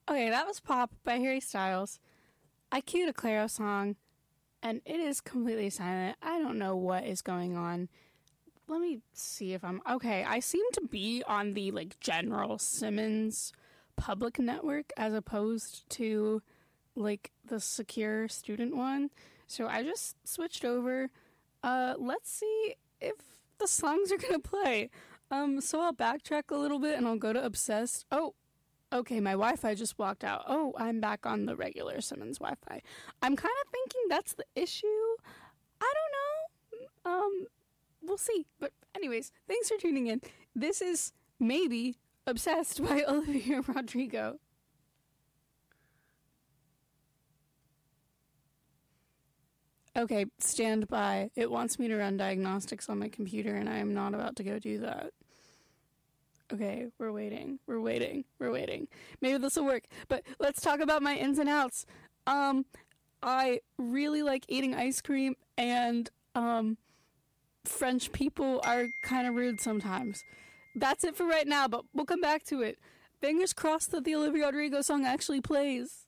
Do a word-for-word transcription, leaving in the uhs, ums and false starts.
Okay, that was Pop by Harry Styles. I queued a Clairo song, and it is completely silent. I don't know what is going on. Let me see if I'm... Okay, I seem to be on the, like, general Simmons public network as opposed to, like, the secure student one. So I just switched over. Uh, let's see if the songs are gonna play. Um, so I'll backtrack a little bit and I'll go to Obsessed. Oh, okay, my Wi-Fi just walked out. Oh, I'm back on the regular Simmons Wi-Fi. I'm kind of thinking that's the issue. I don't know. Um, we'll see. But anyways, thanks for tuning in. This is maybe Obsessed by Olivia Rodrigo. Okay, stand by. It wants me to run diagnostics on my computer, and I am not about to go do that. Okay, we're waiting. We're waiting. We're waiting. Maybe this will work. But let's talk about my ins and outs. Um, I really like eating ice cream, and um, French people are kind of rude sometimes. That's it for right now, but we'll come back to it. Fingers crossed that the Olivia Rodrigo song actually plays.